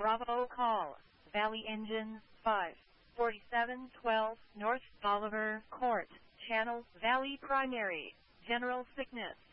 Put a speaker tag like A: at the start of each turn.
A: Bravo call, Valley Engine 5, 4712 North Bolivar Court, Channel Valley Primary, General Sickness.